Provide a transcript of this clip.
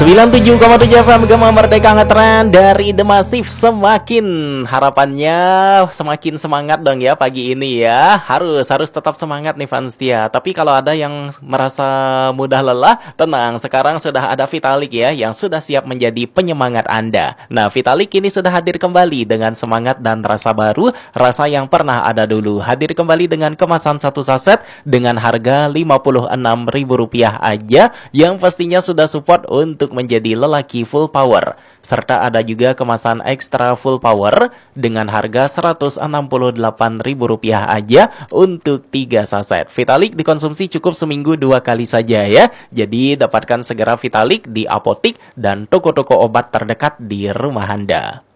97,7 FM Gema Merdeka ngetren dari The Massive. Harapannya semakin semangat dong ya pagi ini ya. Harus tetap semangat nih fans setia. Tapi kalau ada yang merasa mudah lelah, tenang, sekarang sudah ada Vitalik ya yang sudah siap menjadi penyemangat Anda. Nah, Vitalik kini sudah hadir kembali dengan semangat dan rasa baru, rasa yang pernah ada dulu. Hadir kembali dengan kemasan satu saset dengan harga Rp56.000 aja, yang pastinya sudah support untuk menjadi lelaki full power. Serta ada juga kemasan ekstra full power dengan harga Rp168.000 aja untuk 3 saset. Vitalik dikonsumsi cukup seminggu 2 kali saja ya. Jadi dapatkan segera Vitalik di apotik dan toko-toko obat terdekat di rumah Anda.